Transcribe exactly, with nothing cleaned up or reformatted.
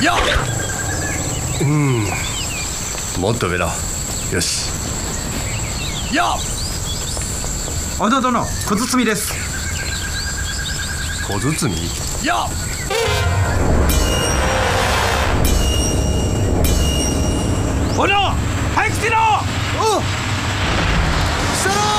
やっ、うん、もっと上だ。よし。やっ、 小野殿、小包です。 小包。やっ、 小野、早くしろ。 おう、下の